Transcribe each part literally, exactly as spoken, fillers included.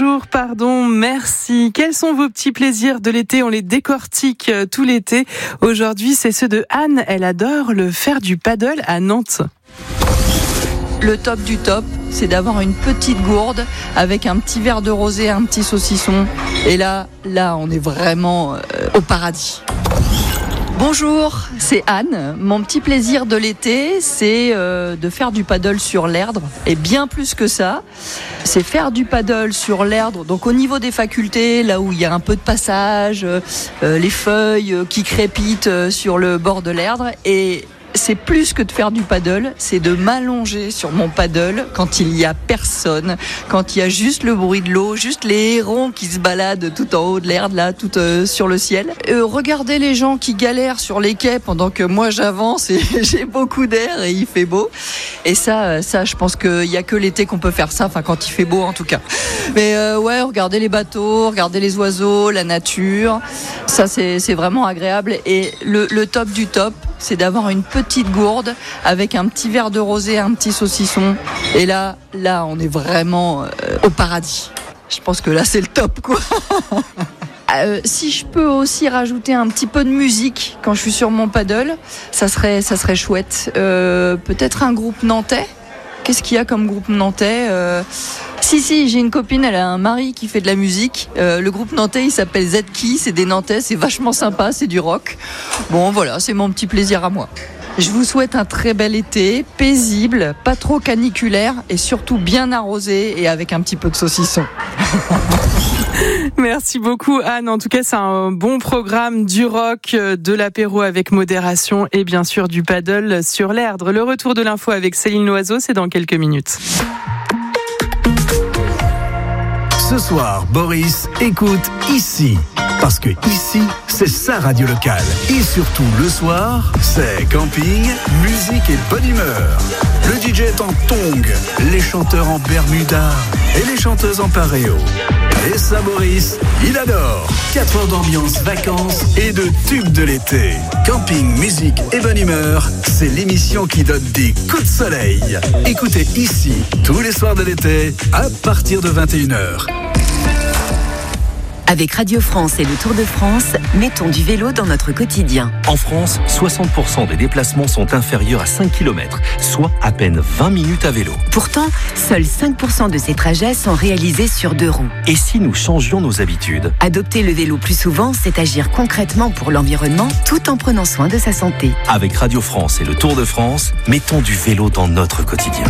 bonjour, pardon, merci. Quels sont vos petits plaisirs de l'été ? On les décortique tout l'été. Aujourd'hui, c'est ceux de Anne. Elle adore le faire du paddle à Nantes. Le top du top, c'est d'avoir une petite gourde avec un petit verre de rosé, un petit saucisson. Et là, là, on est vraiment euh, au paradis. Bonjour, c'est Anne. Mon petit plaisir de l'été, c'est euh, de faire du paddle sur l'Erdre. Et bien plus que ça, c'est faire du paddle sur l'Erdre. Donc au niveau des facultés, là où il y a un peu de passage, euh, les feuilles qui crépitent euh, sur le bord de l'Erdre. Et c'est plus que de faire du paddle, c'est de m'allonger sur mon paddle quand il n'y a personne, quand il y a juste le bruit de l'eau, juste les hérons qui se baladent tout en haut de l'Erdre, là, tout euh, sur le ciel. Euh, regardez les gens qui galèrent sur les quais pendant que moi j'avance et j'ai beaucoup d'air et il fait beau. Et ça, ça, je pense qu'il n'y a que l'été qu'on peut faire ça, enfin quand il fait beau en tout cas. Mais euh, ouais, regardez les bateaux, regardez les oiseaux, la nature, ça c'est, c'est vraiment agréable. Et le, le top du top, c'est d'avoir une petite gourde avec un petit verre de rosé, un petit saucisson. Et là, là, on est vraiment euh, au paradis. Je pense que là, c'est le top, quoi. Euh, si je peux aussi rajouter un petit peu de musique quand je suis sur mon paddle, ça serait, ça serait chouette. Euh, peut-être un groupe nantais. Qu'est-ce qu'il y a comme groupe nantais ? euh... Si, si, j'ai une copine, elle a un mari qui fait de la musique. Euh, le groupe nantais, il s'appelle Z-Key, c'est des Nantais, c'est vachement sympa, c'est du rock. Bon, voilà, c'est mon petit plaisir à moi. Je vous souhaite un très bel été, paisible, pas trop caniculaire et surtout bien arrosé et avec un petit peu de saucisson. Merci beaucoup Anne, en tout cas c'est un bon programme, du rock, de l'apéro avec modération et bien sûr du paddle sur l'Erdre. Le retour de l'info avec Céline Loiseau, c'est dans quelques minutes. Ce soir, Boris écoute ici. Parce que ici, c'est sa radio locale. Et surtout, le soir, c'est camping, musique et bonne humeur. Le D J est en tongs, les chanteurs en bermuda et les chanteuses en paréo. Et ça, Boris, il adore. quatre heures d'ambiance, vacances et de tubes de l'été. Camping, musique et bonne humeur, c'est l'émission qui donne des coups de soleil. Écoutez ici, tous les soirs de l'été, à partir de vingt et une heures. Avec Radio France et le Tour de France, mettons du vélo dans notre quotidien. En France, soixante pour cent des déplacements sont inférieurs à cinq kilomètres, soit à peine vingt minutes à vélo. Pourtant, seuls cinq pour cent de ces trajets sont réalisés sur deux roues. Et si nous changions nos habitudes ? Adopter le vélo plus souvent, c'est agir concrètement pour l'environnement tout en prenant soin de sa santé. Avec Radio France et le Tour de France, mettons du vélo dans notre quotidien.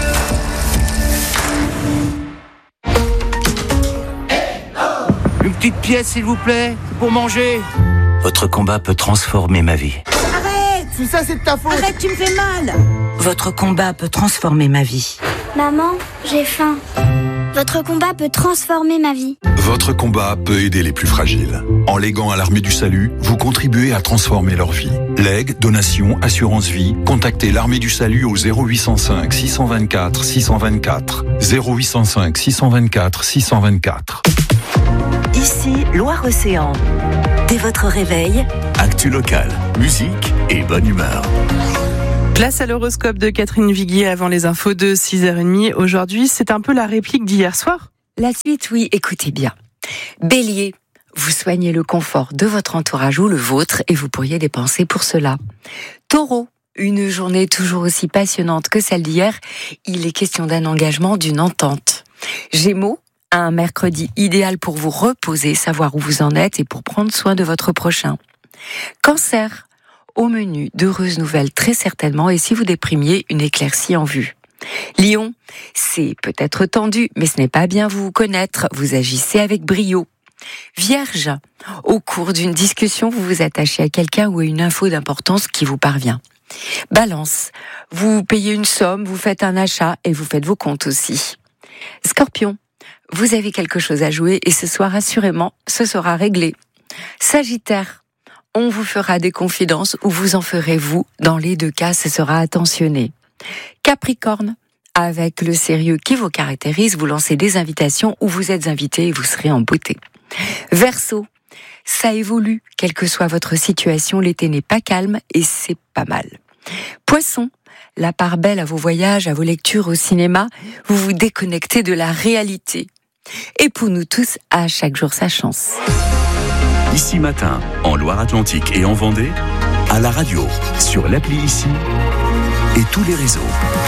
Une petite pièce, s'il vous plaît, pour manger. Votre combat peut transformer ma vie. Arrête ! Tout ça, c'est de ta faute. Arrête, tu me fais mal. Votre combat peut transformer ma vie. Maman, j'ai faim. Votre combat peut transformer ma vie. Votre combat peut aider les plus fragiles. En léguant à l'Armée du Salut, vous contribuez à transformer leur vie. Legs, donations, assurance vie, contactez l'Armée du Salut au zéro huit cent cinq six cent vingt-quatre six cent vingt-quatre. zéro huit cent cinq six cent vingt-quatre six cent vingt-quatre. Ici, Loire-Océan. Dès votre réveil, Actu locale, musique et bonne humeur. Place à l'horoscope de Catherine Viguier avant les infos de six heures trente. Aujourd'hui, c'est un peu la réplique d'hier soir. La suite, oui, écoutez bien. Bélier, vous soignez le confort de votre entourage ou le vôtre et vous pourriez dépenser pour cela. Taureau, une journée toujours aussi passionnante que celle d'hier. Il est question d'un engagement, d'une entente. Gémeaux, un mercredi idéal pour vous reposer, savoir où vous en êtes et pour prendre soin de votre prochain. Cancer, au menu d'heureuses nouvelles très certainement et si vous déprimiez, une éclaircie en vue. Lion, c'est peut-être tendu, mais ce n'est pas bien vous connaître, vous agissez avec brio. Vierge, au cours d'une discussion, vous vous attachez à quelqu'un ou à une info d'importance qui vous parvient. Balance, vous payez une somme, vous faites un achat et vous faites vos comptes aussi. Scorpion, vous avez quelque chose à jouer et ce soir, assurément, ce sera réglé. Sagittaire, on vous fera des confidences ou vous en ferez vous. Dans les deux cas, ce sera attentionné. Capricorne, avec le sérieux qui vous caractérise, vous lancez des invitations où vous êtes invité et vous serez en beauté. Verseau, ça évolue, quelle que soit votre situation, l'été n'est pas calme et c'est pas mal. Poisson, la part belle à vos voyages, à vos lectures au cinéma, vous vous déconnectez de la réalité. Et pour nous tous, à chaque jour sa chance. Ici Matin, en Loire-Atlantique et en Vendée, à la radio, sur l'appli Ici et tous les réseaux.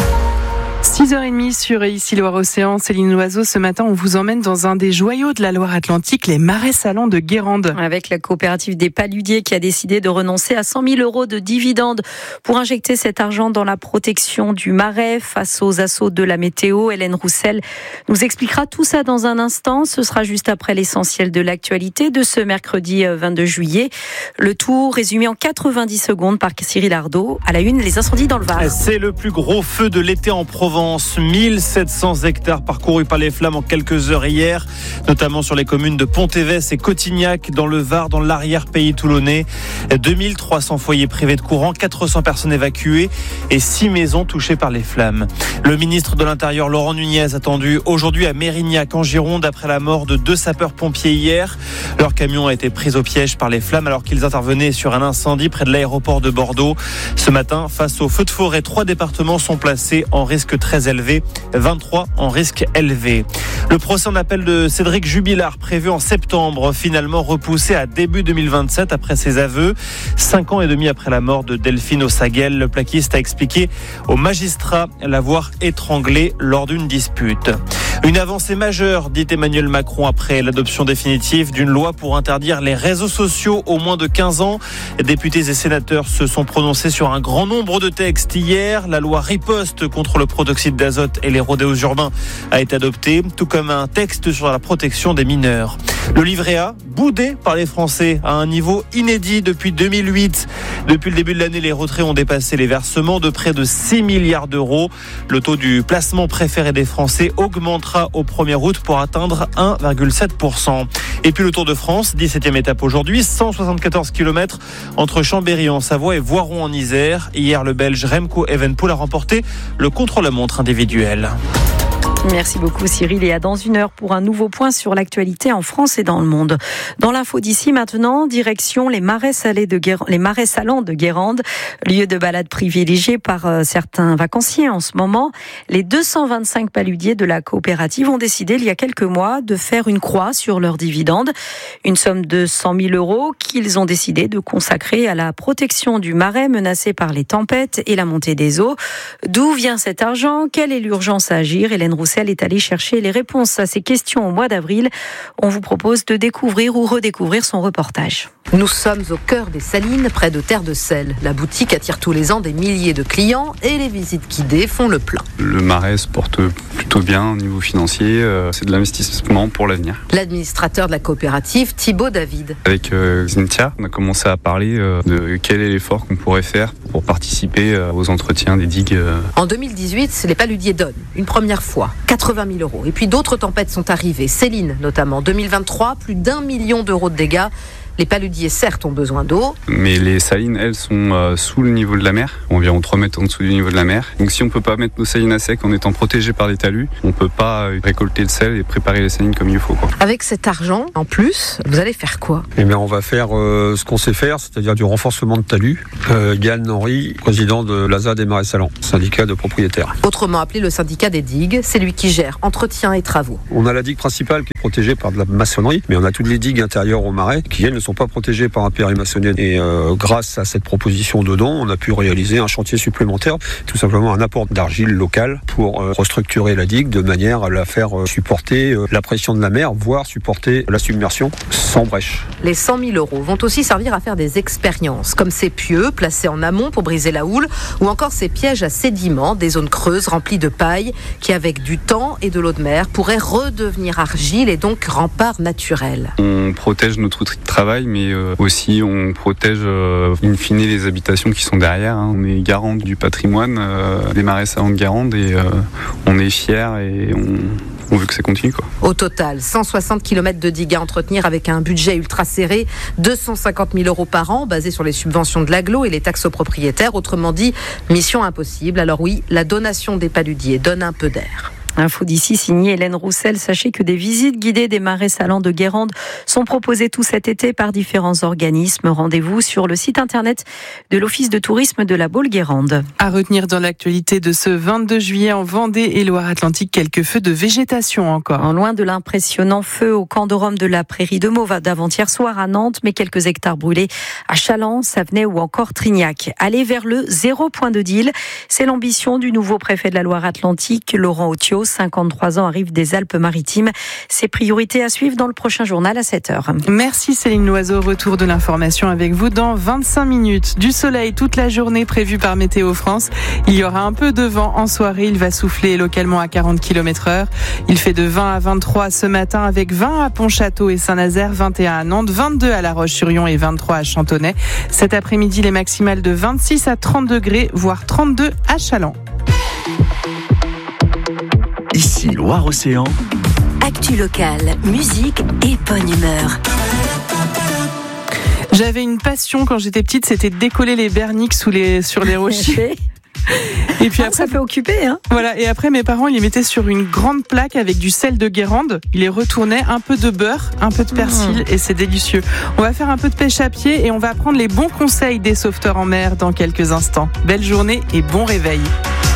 six heures trente sur Ici Loire-Océan, Céline Loiseau. Ce matin, on vous emmène dans un des joyaux de la Loire-Atlantique, les Marais Salants de Guérande. Avec la coopérative des Paludiers qui a décidé de renoncer à cent mille euros de dividendes pour injecter cet argent dans la protection du marais face aux assauts de la météo. Hélène Roussel nous expliquera tout ça dans un instant. Ce sera juste après l'essentiel de l'actualité de ce mercredi vingt-deux juillet. Le tout résumé en quatre-vingt-dix secondes par Cyril Ardo. À la une, les incendies dans le Var. C'est le plus gros feu de l'été en Provence. mille sept cents hectares parcourus par les flammes en quelques heures hier, notamment sur les communes de Pont-Évès et Cotignac, dans le Var, dans l'arrière-pays toulonnais. deux mille trois cents foyers privés de courant, quatre cents personnes évacuées et six maisons touchées par les flammes. Le ministre de l'Intérieur, Laurent Nunez, attendu aujourd'hui à Mérignac, en Gironde, après la mort de deux sapeurs-pompiers hier. Leur camion a été pris au piège par les flammes alors qu'ils intervenaient sur un incendie près de l'aéroport de Bordeaux. Ce matin, face au feu de forêt, trois départements sont placés en risque très élevé, vingt-trois en risque élevé. Le procès en appel de Cédric Jubilard, prévu en septembre, finalement repoussé à début deux mille vingt-sept après ses aveux. Cinq ans et demi après la mort de Delphine Ossaguel, le plaquiste a expliqué au magistrat l'avoir étranglé lors d'une dispute. Une avancée majeure, dit Emmanuel Macron, après l'adoption définitive d'une loi pour interdire les réseaux sociaux aux moins de quinze ans. Députés et sénateurs se sont prononcés sur un grand nombre de textes hier. La loi riposte contre le protoxyde d'azote et les rodéos urbains a été adoptée, tout comme un texte sur la protection des mineurs. Le livret A, boudé par les Français à un niveau inédit depuis deux mille huit. Depuis le début de l'année, les retraits ont dépassé les versements de près de six milliards d'euros. Le taux du placement préféré des Français augmentera au premier août pour atteindre un virgule sept pour cent. Et puis le Tour de France, dix-septième étape aujourd'hui, cent soixante-quatorze kilomètres entre Chambéry en Savoie et Voiron en Isère. Hier, le Belge Remco Evenepoel a remporté le contre-la-montre individuel. Merci beaucoup Cyril, et à dans une heure pour un nouveau point sur l'actualité en France et dans le monde. Dans l'info d'ici maintenant, direction les marais salés de Guérande, les marais salants de Guérande, lieu de balade privilégié par euh, certains vacanciers en ce moment. Les deux cent vingt-cinq paludiers de la coopérative ont décidé il y a quelques mois de faire une croix sur leurs dividendes, une somme de cent mille euros qu'ils ont décidé de consacrer à la protection du marais menacé par les tempêtes et la montée des eaux. D'où vient cet argent ? Quelle est l'urgence à agir ? Hélène Roussel est allée chercher les réponses à ces questions au mois d'avril. On vous propose de découvrir ou redécouvrir son reportage. Nous sommes au cœur des Salines, près de Terre de Sel. La boutique attire tous les ans des milliers de clients et les visites guidées font le plein. Le marais se porte plutôt bien au niveau financier. C'est de l'investissement pour l'avenir. L'administrateur de la coopérative, Thibaut David. Avec euh, Cynthia, on a commencé à parler euh, de quel est l'effort qu'on pourrait faire pour participer euh, aux entretiens des digues. Euh. En deux mille dix-huit, les paludiers donnent, une première fois, quatre-vingt mille euros. Et puis d'autres tempêtes sont arrivées, Céline notamment. deux mille vingt-trois, plus d'un million d'euros de dégâts. Les paludiers, certes, ont besoin d'eau. Mais les salines, elles, sont euh, sous le niveau de la mer, environ trois mètres en dessous du niveau de la mer. Donc si on ne peut pas mettre nos salines à sec en étant protégés par des talus, on ne peut pas euh, récolter le sel et préparer les salines comme il faut, quoi. Avec cet argent, en plus, vous allez faire quoi ? Eh bien, on va faire euh, ce qu'on sait faire, c'est-à-dire du renforcement de talus. Euh, Yann Henry, président de l'A S A des Marais Salants, syndicat de propriétaires. Autrement appelé le syndicat des digues, c'est lui qui gère entretien et travaux. On a la digue principale qui est protégée par de la maçonnerie, mais on a toutes les digues intérieures au marais qui, elles, ne sont pas protégées par un péri-maçonnier. Et euh, grâce à cette proposition de don, on a pu réaliser un chantier supplémentaire, tout simplement un apport d'argile local pour euh, restructurer la digue de manière à la faire euh, supporter euh, la pression de la mer, voire supporter la submersion sans brèche. Les cent mille euros vont aussi servir à faire des expériences, comme ces pieux placés en amont pour briser la houle, ou encore ces pièges à sédiments, des zones creuses remplies de paille, qui avec du temps et de l'eau de mer pourraient redevenir argile et donc rempart naturel. On protège notre outil de travail, mais euh, aussi on protège euh, in fine les habitations qui sont derrière. Hein. On est garant du patrimoine euh, des Marais Salants de Guérande et euh, on est fiers et on, on veut que ça continue, quoi. Au total, cent soixante kilomètres de digues à entretenir avec un budget ultra serré, deux cent cinquante mille euros par an basé sur les subventions de l'agglo et les taxes aux propriétaires. Autrement dit, mission impossible. Alors oui, la donation des paludiers donne un peu d'air. Info d'ici, signé Hélène Roussel. Sachez que des visites guidées des marais salants de Guérande sont proposées tout cet été par différents organismes. Rendez-vous sur le site internet de l'Office de tourisme de la Baule-Guérande. À retenir dans l'actualité de ce vingt-deux juillet en Vendée et Loire-Atlantique, quelques feux de végétation encore. En loin de l'impressionnant feu au camp de Rome de la Prairie de Meaux d'avant-hier soir à Nantes, mais quelques hectares brûlés à Challans, Savenay ou encore Trignac. Aller vers le zéro point de deal, c'est l'ambition du nouveau préfet de la Loire-Atlantique, Laurent Othiot, cinquante-trois ans, arrive des Alpes-Maritimes. Ses priorités à suivre dans le prochain journal à sept heures. Merci Céline Loiseau, retour de l'information avec vous dans vingt-cinq minutes. Du soleil toute la journée prévue par Météo France. Il y aura un peu de vent en soirée, il va souffler localement à quarante kilomètres heure. Il fait de vingt à vingt-trois ce matin avec vingt à Pontchâteau et Saint-Nazaire, vingt et un à Nantes, vingt-deux à La Roche-sur-Yon et vingt-trois à Chantonnay. Cet après-midi, les maximales de vingt-six à trente degrés, voire trente-deux à Challans. Ici, Loire-Océan. Actu locale, musique et bonne humeur. J'avais une passion quand j'étais petite, c'était de décoller les berniques sous les, sur les rochers. Et puis ah, après, ça peut occuper, hein. Voilà. Et après, mes parents, ils les mettaient sur une grande plaque avec du sel de Guérande. Ils les retournaient, un peu de beurre, un peu de persil, mmh. et c'est délicieux. On va faire un peu de pêche à pied et on va prendre les bons conseils des sauveteurs en mer dans quelques instants. Belle journée et bon réveil.